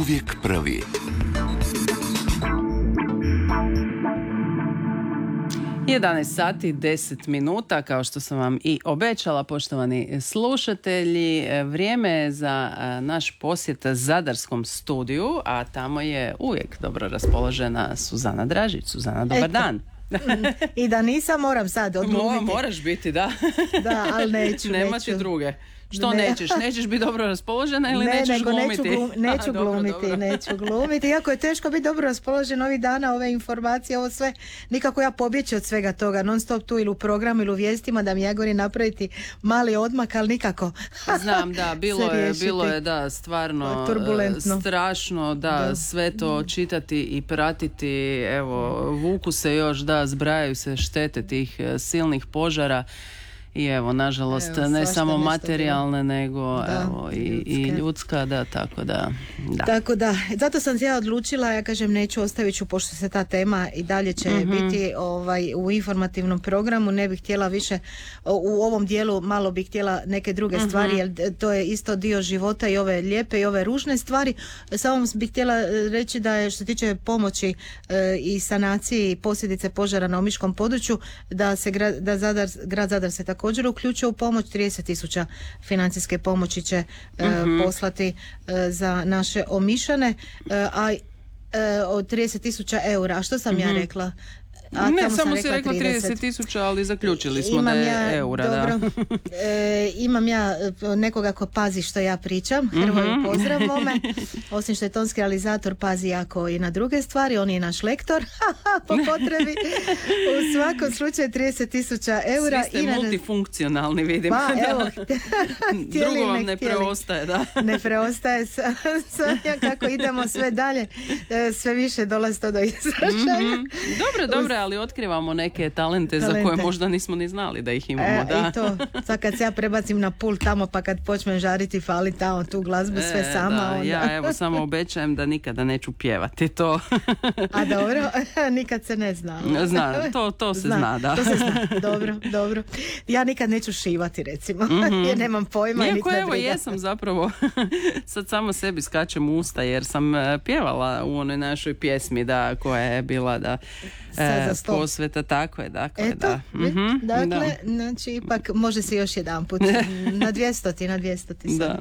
Uvijek prvi. Jedanaest sati 10 minuta, kao što sam vam i obećala, poštovani slušatelji. Vrijeme je za naš posjet Zadarskom studiju, a tamo je uvijek dobro raspoložena Suzana Dražić. Suzana, dobar dan. I da nisam, moram sad odglumiti. Moraš biti, da. Da, ali neću. Nema ti druge. Što nećeš? Nećeš biti dobro raspoložena ili nećeš glumiti? Neću glumiti. Iako je teško biti dobro raspoložen ovih dana, ove informacije, ovo sve. Nikako ja pobjeći od svega toga. Non stop tu ili u programu ili u vijestima da mi ja govorim napraviti mali odmak, ali nikako. Znam, da, bilo je da, stvarno turbulentno. Strašno, da, sve to čitati i pratiti. Evo, vuku se još, da, zbrajaju se štete tih silnih požara. I evo, nažalost, ne samo materijalne, nego i ljudska, da, tako da. Tako da, zato sam se ja odlučila, ja kažem, neću, ostavit ću, pošto se ta tema i dalje će biti u informativnom programu, ne bih htjela više, u ovom dijelu malo bih htjela neke druge stvari, jer to je isto dio života i ove lijepe i ove ružne stvari. Samo bih htjela reći da je, što se tiče pomoći i sanaciji i posljedice požara na omiškom području, da grad Zadar se također uključuje u pomoć. 30.000 financijske pomoći će poslati za naše Omišane, a od 30.000 eura. A što sam ja rekla? Ne, samo si rekla 30.000, ali zaključili smo da je eura. Dobro. Imam ja nekoga ko pazi što ja pričam. Hrvoju pozdrav mome. Osim što je tonski realizator, pazi jako i na druge stvari. On je naš lektor po potrebi. U svakom slučaju 30.000 eura. Svi ste multifunkcionalni, vidim. Pa, evo. Drugo vam ne preostaje, da. Ne preostaje. Kako idemo sve dalje, sve više dolazi to do izražaja. Dobro, ali otkrivamo neke talente za koje možda nismo ni znali da ih imamo. Da. I to, sad kad se ja prebacim na pult tamo, pa kad počnem žariti, fali tamo tu glazbu sve sama. Da, onda. ja evo samo obećajem da nikada neću pjevati to. A dobro, nikad se ne zna. To se zna, da. To se zna, dobro. Ja nikad neću šivati, recimo, jer nemam pojma. Iako evo jesam zapravo, sad samo sebi skačem u usta, jer sam pjevala u onoj našoj pjesmi, da, koja je bila, da, posveta, tako je, dakle. Eto, dakle, znači ipak može se još jedan put na 200 da.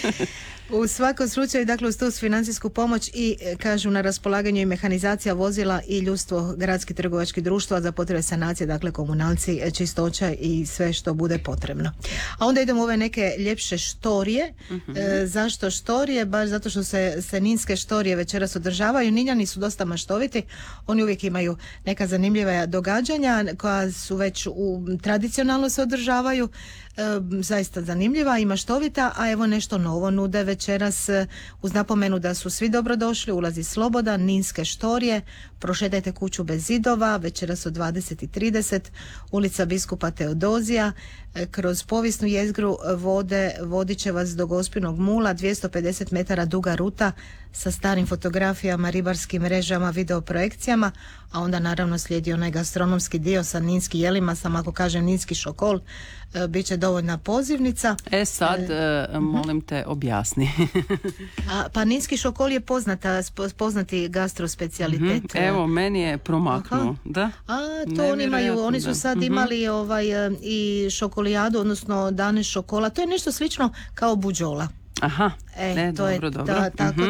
U svakom slučaju, dakle, uz tu financijsku pomoć i, kažu, na raspolaganju i mehanizacija vozila i ljudstvo gradskih trgovačkih društva za potrebe sanacije, dakle komunalci, čistoća i sve što bude potrebno. A onda idemo u ove neke ljepše štorije. Zašto štorije? Baš zato što se ninske štorije večeras održavaju. Ninjani su dosta maštoviti, oni uvijek imaju neka zanimljiva događanja koja su već tradicionalno se održavaju, zaista zanimljiva i maštovita, a evo nešto novo nude večeras uz napomenu da su svi dobrodošli, ulazi slobodan, ninske štorije, prošetajte kuću bez zidova, večeras od 20:30, ulica Biskupa Teodozija, kroz povijesnu jezgru vodit će vas do Gospinog mula, 250 metara duga ruta sa starim fotografijama, ribarskim mrežama, videoprojekcijama, a onda naravno slijedi onaj gastronomski dio sa ninskim jelima, sam ako kažem ninski šokol, bit će dovoljna pozivnica. Sad, molim te, objasni. Pa ninski šokol je poznati gastrospecialitet. Evo, meni je promaknuo. Da? To oni imaju, oni su sad imali i šokolijadu, odnosno dane šokola. To je nešto slično kao buđola. Aha, dobro. Tako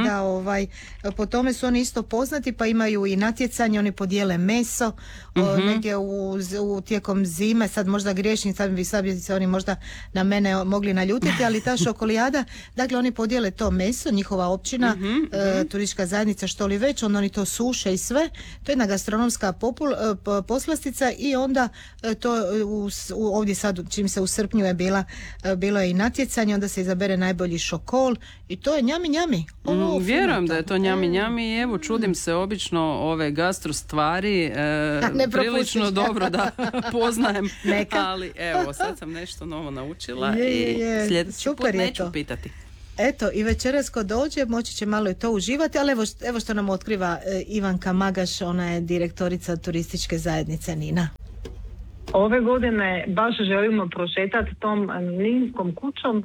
da po tome su oni isto poznati, pa imaju i natjecanje, oni podijele meso negdje u tijekom zime, sad možda griješim, sad bi se oni možda na mene mogli naljutiti, ali ta šokolijada, dakle oni podijele to meso, njihova općina, turistička zajednica, što li već, onda oni to suše i sve, to je jedna gastronomska poslastica i onda to ovdje sad, čim se u srpnju je bilo je i natjecanje, onda se izabere najbolji šokol i to je njami. Vjerujem da je to njami i evo, čudim se, obično ove gastro stvari prilično dobro da poznajem, ali evo, sad sam nešto novo naučila i sljedeći put neću pitati. Eto, i večeras ko dođe moći će malo i to uživati, ali evo što nam otkriva Ivanka Magaš, ona je direktorica turističke zajednice Nina. Ove godine baš želimo prošetati tom ninskom kućom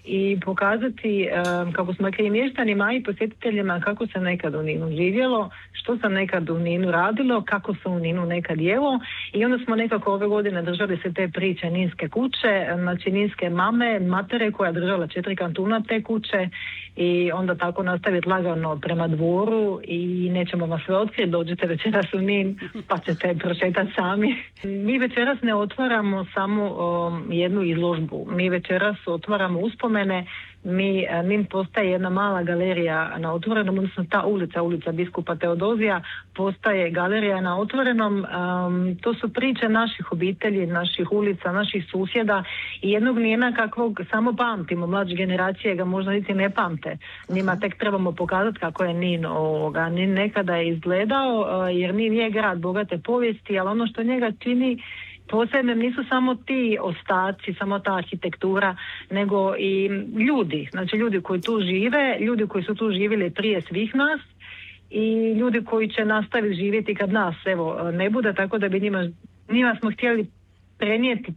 i pokazati, kako smo rekli, i mještanima i posjetiteljima kako se nekad u Ninu živjelo, što se nekad u Ninu radilo, kako se u Ninu nekad jelo, i onda smo nekako ove godine držali se te priče ninske kuće, znači ninske matere koja je držala 4 kantuna te kuće, i onda tako nastaviti lagano prema dvoru i nećemo vas sve otkriti, dođete večeras u Nin pa ćete prošetati sami. Mi večeras ne otvaramo samo jednu izložbu, mi večeras otvaramo uspomene. Nin postaje jedna mala galerija na otvorenom, odnosno ta ulica Biskupa Teodozija postaje galerija na otvorenom. To su priče naših obitelji, naših ulica, naših susjeda i jednog Nina kakvog samo pamtimo, mlađe generacije ga možda niti ne pamte. Njima tek trebamo pokazati kako je Nin nekada je izgledao, jer Nin je grad bogate povijesti, ali ono što njega čini posebnim nisu samo ti ostaci, samo ta arhitektura, nego i ljudi. Znači ljudi koji tu žive, ljudi koji su tu živjeli prije svih nas i ljudi koji će nastaviti živjeti kad nas ne bude, tako da bi njima smo htjeli prenijeti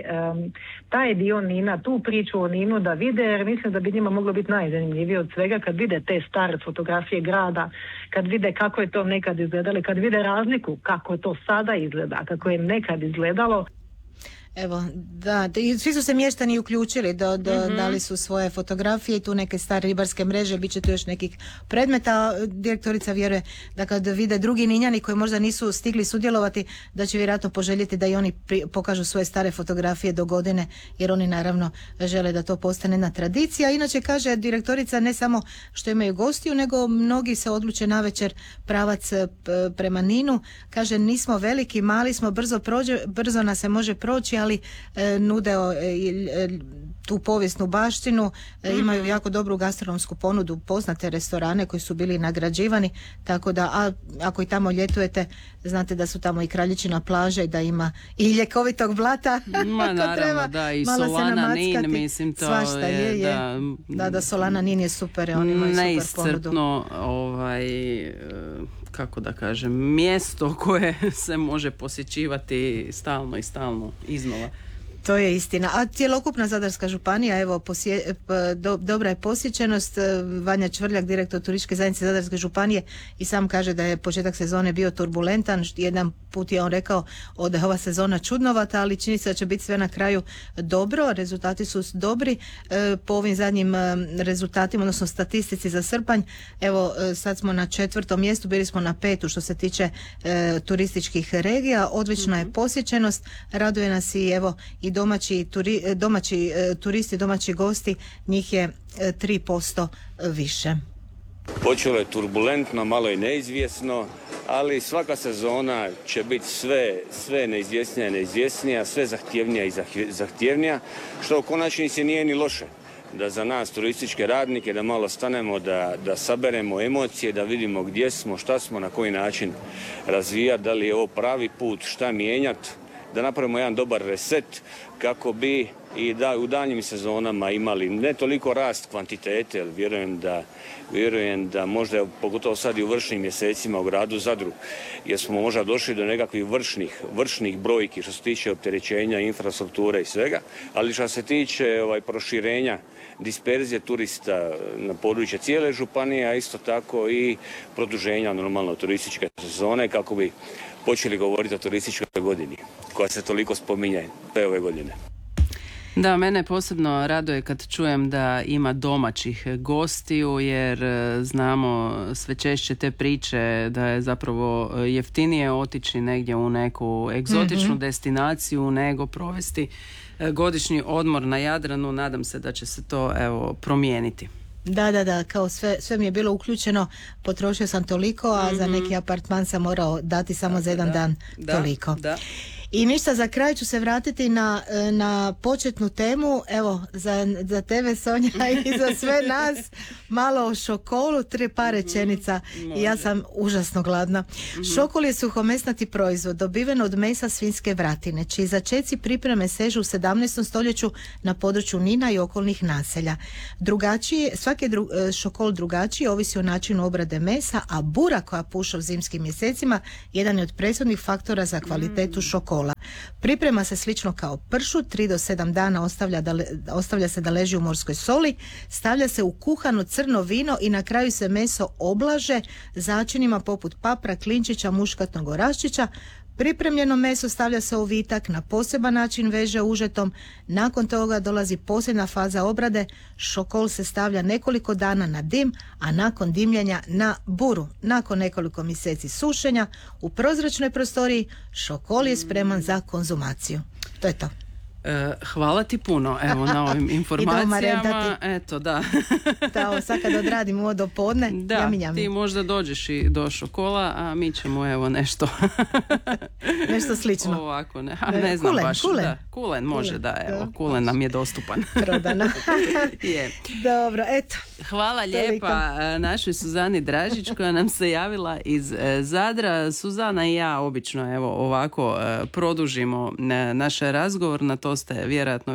taj dio Nina, tu priču o Ninu da vide, jer mislim da bi njima moglo biti najzanimljivije od svega kad vide te stare fotografije grada, kad vide kako je to nekad izgledalo, kad vide razliku kako to sada izgleda, kako je nekad izgledalo. Evo, da, svi su se mještani uključili, dali su svoje fotografije i tu neke stare ribarske mreže, bit će tu još nekih predmeta. Direktorica vjeruje da kad vide drugi Ninjani koji možda nisu stigli sudjelovati, da će vjerojatno poželjeti da i oni pokažu svoje stare fotografije do godine, jer oni naravno žele da to postane jedna tradicija. Inače, kaže direktorica, ne samo što imaju gostiju, nego mnogi se odluče navečer pravac prema Ninu. Kaže, nismo veliki, mali smo, brzo nas se može proći, ali nude tu povijesnu baštinu, imaju jako dobru gastronomsku ponudu, poznate restorane koji su bili nagrađivani, tako da ako i tamo ljetujete, znate da su tamo i Kraljičina plaža i da ima i ljekovitog blata. Naravno, treba, da, i Solana Nin, mislim, to svašta je. Da, Solana Nin je super, on ima super ponudu. Kako da kažem, mjesto koje se može posjećivati stalno i stalno iznova. To je istina. A cjelokupna Zadarska županija, evo, dobra je posjećenost. Vanja Čvrljak, direktor turističke zajednice Zadarske županije, i sam kaže da je početak sezone bio turbulentan. Jedan put je on rekao da je ova sezona čudnovata, ali čini se da će biti sve na kraju dobro. Rezultati su dobri. Po ovim zadnjim rezultatima, odnosno statistici za srpanj, evo, sad smo na 4. mjestu, bili smo na 5. što se tiče turističkih regija. Odlična je posjećenost. Raduje nas i evo i domaći turisti, domaći gosti, njih je 3% više. Počelo je turbulentno, malo i neizvjesno, ali svaka sezona će biti sve neizvjesnija, sve zahtjevnija i zahtjevnija, što u konačnici nije ni loše. Da za nas turističke radnike da malo stanemo, da saberemo emocije, da vidimo gdje smo, šta smo, na koji način razvijati, da li je ovo pravi put, šta mijenjati, da napravimo jedan dobar reset kako bi i da u daljnjim sezonama imali ne toliko rast kvantitete, jer vjerujem da možda, pogotovo sad i u vršnim mjesecima u gradu Zadru, jer smo možda došli do nekakvih vršnih brojki što se tiče opterećenja, infrastrukture i svega, ali što se tiče proširenja disperzije turista na područje cijele županije, a isto tako i produženja normalno turističke sezone kako bi počeli govoriti o turističkoj godini koja se toliko spominje sve ove godine. Da, mene posebno raduje kad čujem da ima domaćih gostiju, jer znamo sve češće te priče da je zapravo jeftinije otići negdje u neku egzotičnu destinaciju nego provesti godišnji odmor na Jadranu. Nadam se da će se to promijeniti. Da, kao sve mi je bilo uključeno, potrošio sam toliko, a za neki apartman sam morao dati samo za jedan dan toliko. Da. I ništa, za kraj ću se vratiti na početnu temu, evo, za tebe, Sonja, i za sve nas, malo o šokolu, 3 rečenica, i ja sam užasno gladna. Šokol je suhomesnati proizvod, dobiven od mesa svinjske vratine, čiji začeci pripreme sežu u 17. stoljeću na području Nina i okolnih naselja. Svaki je šokol drugačiji, ovisi o načinu obrade mesa, a bura koja puša u zimskim mjesecima jedan je od presudnih faktora za kvalitetu šokola. šokola. Priprema se slično kao pršut, 3 do 7 dana ostavlja se da leži u morskoj soli, stavlja se u kuhano crno vino i na kraju se meso oblaže začinima poput papra, klinčića, muškatnog oraščića. Pripremljeno meso stavlja se u vitak, na poseban način veže užetom, nakon toga dolazi posljedna faza obrade, šokol se stavlja nekoliko dana na dim, a nakon dimljenja na buru. Nakon nekoliko mjeseci sušenja, u prozračnoj prostoriji šokol je spreman za konzumaciju. To je to. Hvala ti puno, evo, na ovim informacijama. Eto, da. Da, sad kad odradim ovo do podne, da, ti možda dođeš i do šokola, a mi ćemo evo nešto nešto slično. Ovako, ne znam kulen, baš. Kulen. Da, kulen može, kulen, da, evo, kulen nam je dostupan. Prodano. Je. Dobro, eto. Hvala lijepa našoj Suzani Dražić koja nam se javila iz Zadra. Suzana i ja obično evo ovako produžimo naš razgovor, na to ste vjerojatno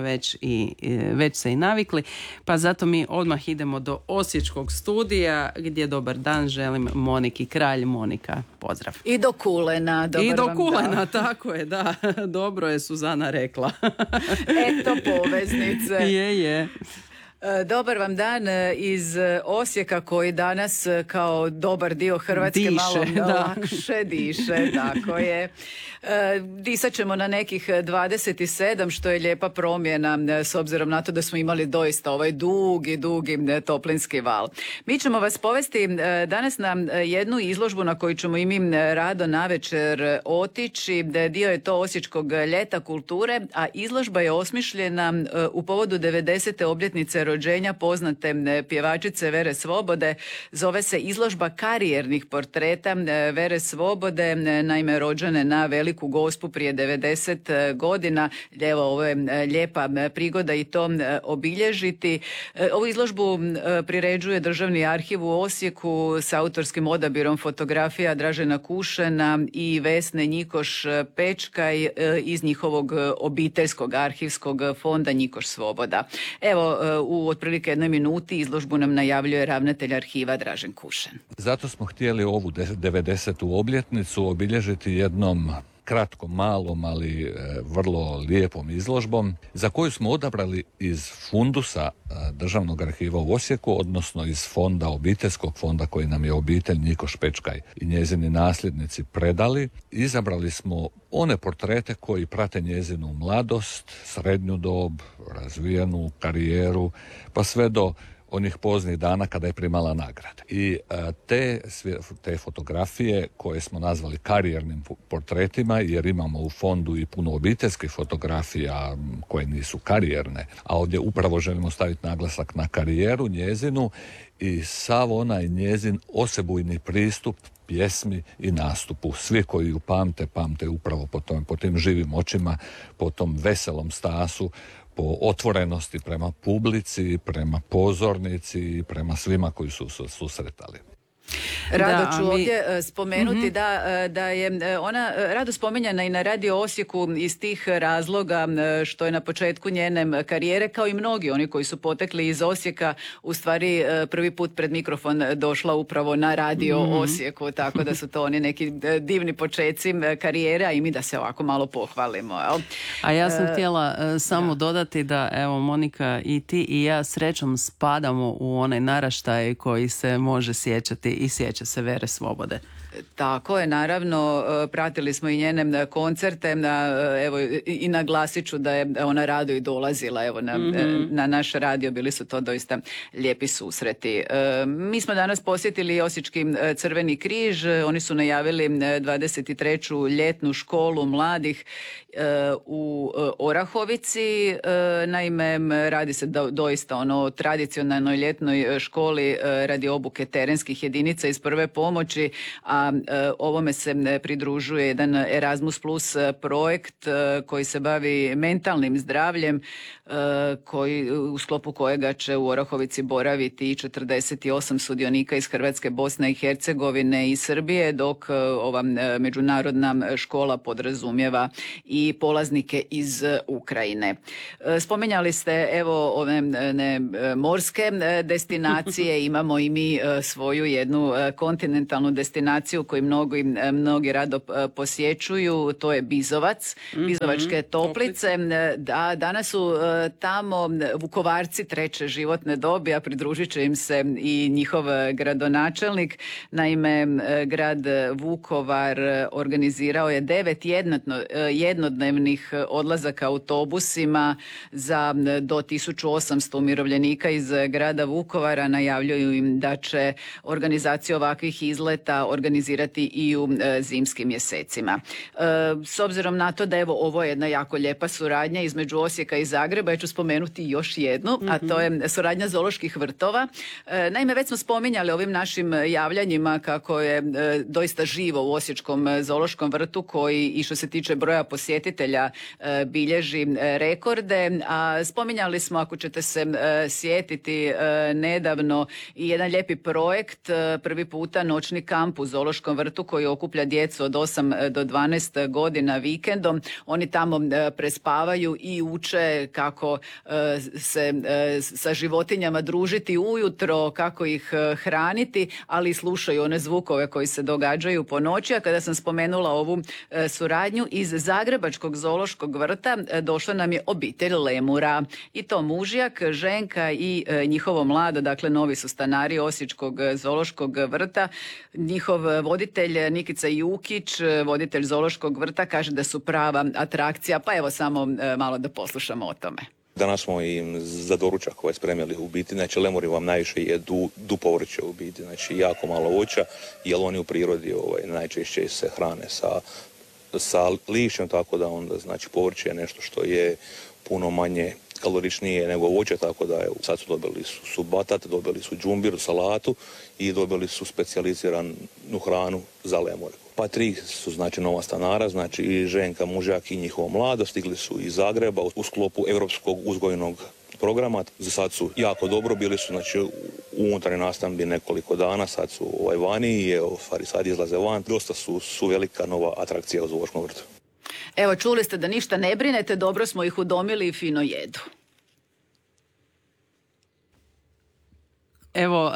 već se i navikli, pa zato mi odmah idemo do osječkog studija gdje dobar dan želim Moniki Kralj. Monika, pozdrav. I do kulena. I do kulena, da. Tako je, da. Dobro je Suzana rekla. Eto poveznice. Je. Dobar vam dan iz Osijeka koji danas kao dobar dio Hrvatske diše, malo lakše diše, tako je. Disat ćemo na nekih 27, što je lijepa promjena s obzirom na to da smo imali doista ovaj dugi toplinski val. Mi ćemo vas povesti danas na jednu izložbu na koju ćemo i mi rado navečer otići. Dio je to Osječkog ljeta kulture, a izložba je osmišljena u povodu 90. obljetnice rođenja poznate pjevačice Vere Svobode. Zove se izložba karijernih portreta Vere Svobode, naime rođene na Veliku Gospu prije 90 godina. Evo, ovo je lijepa prigoda i to obilježiti. Ovu izložbu priređuje Državni arhiv u Osijeku s autorskim odabirom fotografija Dražena Kušena i Vesne Njikoš Pečkaj iz njihovog obiteljskog arhivskog fonda Njikoš Svoboda. Evo, u otprilike 1 minuti izložbu nam najavljuje ravnatelj arhiva Dražen Kušen. Zato smo htjeli ovu 90. obljetnicu obilježiti jednom kratkom, malom, ali vrlo lijepom izložbom, za koju smo odabrali iz fundusa Državnog arhiva u Osijeku, odnosno iz fonda, obiteljskog fonda koji nam je obitelj Njikoš Pečkaj i njezini nasljednici predali. Izabrali smo one portrete koji prate njezinu mladost, srednju dob, razvijenu karijeru, pa sve do onih poznih dana kada je primala nagrade. I te fotografije koje smo nazvali karijernim portretima, jer imamo u fondu i puno obiteljskih fotografija koje nisu karijerne, a ovdje upravo želimo staviti naglasak na karijeru njezinu i sav onaj njezin osebujni pristup pjesmi i nastupu. Svi koji ju pamte upravo po tim živim očima, po tom veselom stasu, po otvorenosti prema publici, prema pozornici, prema svima koji su susretali. Rado ću ovdje spomenuti da je ona rado spominjana i na Radio Osijeku iz tih razloga što je na početku njene karijere, kao i mnogi oni koji su potekli iz Osijeka, u stvari prvi put pred mikrofon došla upravo na Radio Osijeku, tako da su to oni neki divni počeci karijere, a i mi da se ovako malo pohvalimo. Jel? A ja sam htjela samo dodati da evo Monika i ti i ja srećom spadamo u onaj naraštaj koji se može sjećati i sjeća se Vere Svobode. Tako je, naravno, pratili smo i njene koncerte, evo i naglasit ću da je ona rado i dolazila evo na naš radio, bili su to doista lijepi susreti. Mi smo danas posjetili Osječki Crveni križ, oni su najavili 23. ljetnu školu mladih u Orahovici. Naime, radi se doista o tradicionalnoj ljetnoj školi radi obuke terenskih jedinica iz prve pomoći, a ovome se pridružuje jedan Erasmus Plus projekt koji se bavi mentalnim zdravljem, u sklopu kojega će u Orahovici boraviti 48 sudionika iz Hrvatske, Bosne i Hercegovine i Srbije, dok ova međunarodna škola podrazumijeva i polaznike iz Ukrajine. Spominjali ste ove morske destinacije, imamo i mi svoju jednu kontinentalnu destinaciju koju mnogi rado posjećuju, to je Bizovac, Bizovačke toplice. Da, danas su tamo Vukovarci treće životne dobi, a pridružit će im se i njihov gradonačelnik. Naime, grad Vukovar organizirao je 9 jednodnevnih odlazaka autobusima za do 1800 umirovljenika iz grada Vukovara. Najavljuju im da će organizaciju ovakvih izleta organizirati i u zimskim mjesecima. S obzirom na to da evo ovo je jedna jako lijepa suradnja između Osijeka i Zagreba, ja ću spomenuti još jednu, a to je suradnja zooloških vrtova. Naime, već smo spominjali ovim našim javljanjima kako je doista živo u Osječkom zoološkom vrtu, koji i što se tiče broja posjetitelja bilježi rekorde, a spominjali smo, ako ćete se sjetiti, nedavno i jedan lijepi projekt, prvi puta noćni kamp u zoološkom vrtu koji okuplja djecu od 8 do 12 godina vikendom. Oni tamo prespavaju i uče kako se sa životinjama družiti ujutro, kako ih hraniti, ali i slušaju one zvukove koji se događaju po noći. A kada sam spomenula ovu suradnju, iz Zagrebačkog zoološkog vrta došla nam je obitelj lemura. I to mužjak, ženka i njihovo mlado, dakle novi su stanari Osječkog zoološkog vrta. Njihov voditelj Nikica Jukić, voditelj zoološkog vrta, kaže da su prava atrakcija. Pa evo samo malo da poslušamo o tome. Danas smo im za doručak spremili u biti, znači lemuri vam najviše jedu povrće u biti, znači jako malo voća, jer oni u prirodi najčešće se hrane sa lišćem, tako da onda znači povrće je nešto što je puno manje kaloričnije nego voće, tako da evo, sad su dobili su batat, dobili su džumbir, salatu i dobili su specijaliziranu hranu za lemure. Pa 3 su znači nova stanara, znači i ženka, mužjak i njihovo mlado, stigli su iz Zagreba u sklopu Europskog uzgojnog programa. Za sad su jako dobro, bili su znači u unutarnjoj nastanbi nekoliko dana, sad su vani i stvari sad izlaze van. Dosta su velika nova atrakcija u zoološkom vrtu. Evo, čuli ste da ništa ne brinete, dobro smo ih udomili i fino jedu. Evo,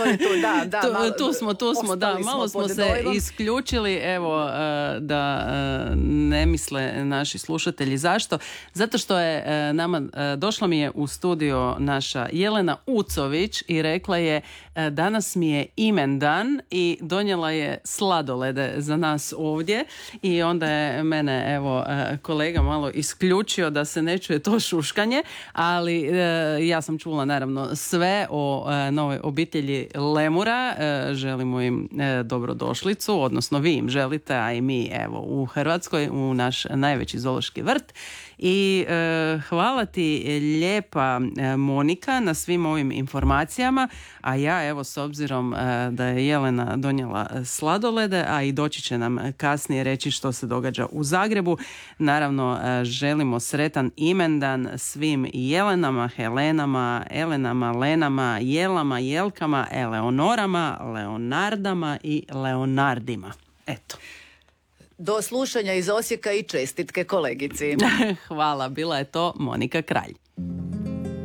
tu smo, da, malo smo se isključili, evo, da ne misle naši slušatelji. Zašto? Zato što je došla mi je u studio naša Jelena Ucović i rekla je danas mi je imendan i donijela je sladolede za nas ovdje i onda je mene, evo, kolega malo isključio da se ne čuje to šuškanje, ali ja sam čula naravno sve o novoj obitelji lemura, želimo im dobrodošlicu, odnosno vi im želite, a i mi evo u Hrvatskoj, u naš najveći zoološki vrt. I hvala ti lijepa Monika na svim ovim informacijama, a ja evo s obzirom da je Jelena donijela sladolede, a i doći će nam kasnije reći što se događa u Zagrebu, naravno želimo sretan imendan svim Jelenama, Helenama, Elenama, Lenama, Jelama, Jelkama, Eleonorama, Leonardama i Leonardima. Eto. Do slušanja iz Osijeka i čestitke kolegici. Hvala, bila je to Monika Kralj.